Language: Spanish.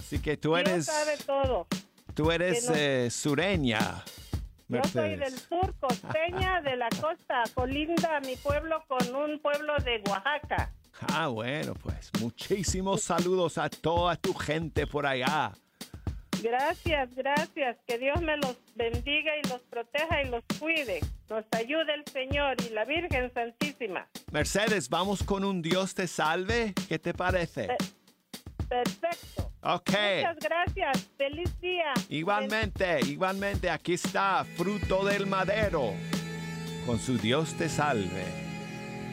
Así que Dios sabe todo. tú eres sureña, Yo soy Mercedes. del sur, costeña de la costa, colinda mi pueblo con un pueblo de Oaxaca. Ah, bueno, pues muchísimos saludos a toda tu gente por allá. Gracias. Que Dios me los bendiga y los proteja y los cuide. Nos ayude el Señor y la Virgen Santísima. Mercedes, vamos con un Dios te salve. ¿Qué te parece? Perfecto. Ok. Muchas gracias. Feliz día. Igualmente, aquí está Fruto del Madero con su Dios te salve.